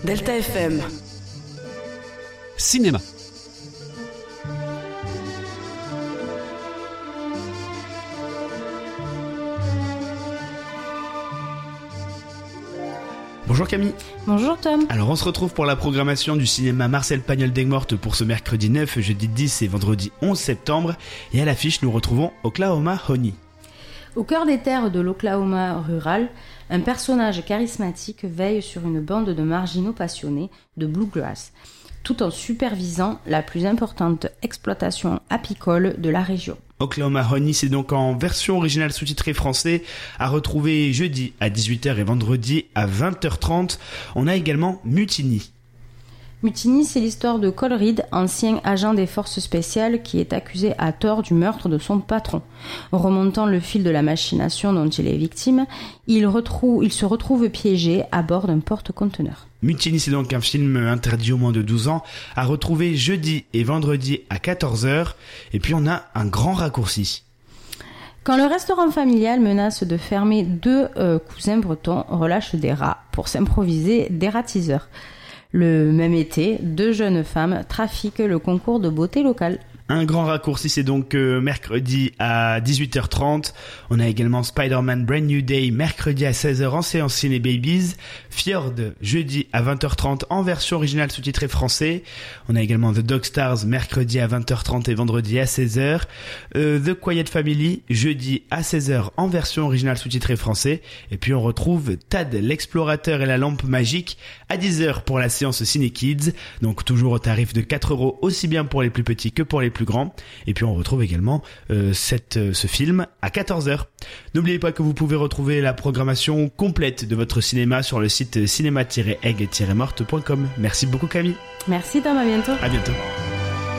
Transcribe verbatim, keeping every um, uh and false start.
Delta F M. Cinéma. Bonjour Camille. Bonjour Tom. Alors on se retrouve pour la programmation du cinéma Marcel Pagnol-Degmorte pour ce mercredi neuf, jeudi dix et vendredi onze septembre. Et à l'affiche, nous retrouvons Oklahoma Honey. Au cœur des terres de l'Oklahoma rural, un personnage charismatique veille sur une bande de marginaux passionnés de bluegrass, tout en supervisant la plus importante exploitation apicole de la région. Oklahoma Honey, c'est donc en version originale sous-titrée français, à retrouver jeudi à dix-huit heures et vendredi à vingt heures trente. On a également Mutiny. Mutiny, c'est l'histoire de Cole Reed, ancien agent des forces spéciales qui est accusé à tort du meurtre de son patron. Remontant le fil de la machination dont il est victime, il, retrouve, il se retrouve piégé à bord d'un porte-conteneur. Mutiny, c'est donc un film interdit aux moins de douze ans, à retrouver jeudi et vendredi à quatorze heures. Et puis on a un grand raccourci. Quand le restaurant familial menace de fermer, deux euh, cousins bretons relâchent des rats pour s'improviser des ratiseurs. Le même été, deux jeunes femmes trafiquent le concours de beauté local. Un grand raccourci, c'est donc euh, mercredi à dix-huit heures trente. On a également Spider-Man Brand New Day mercredi à seize heures en séance Ciné Babies. Fjord jeudi à vingt heures trente en version originale sous-titrée français. On a également The Dog Stars mercredi à vingt heures trente et vendredi à seize heures. Euh, The Quiet Family jeudi à seize heures en version originale sous-titrée français. Et puis on retrouve Tad l'explorateur et la lampe magique à dix heures pour la séance Ciné Kids. Donc toujours au tarif de quatre euros aussi bien pour les plus petits que pour les plus grand. Et puis on retrouve également euh, cette, euh, ce film à quatorze heures. N'oubliez pas que vous pouvez retrouver la programmation complète de votre cinéma sur le site cinéma tiret egg tiret morte point com. Merci beaucoup Camille. Merci Tom, à bientôt. À bientôt.